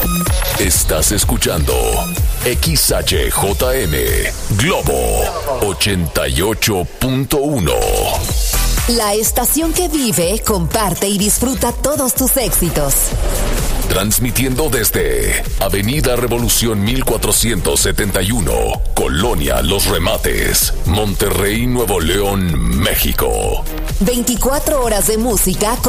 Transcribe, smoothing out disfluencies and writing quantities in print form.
Estás escuchando XHJM Globo 88.1. La estación que vive, comparte y disfruta todos tus éxitos. Transmitiendo desde Avenida Revolución 1471, Colonia Los Remates, Monterrey, Nuevo León, México. 24 horas de música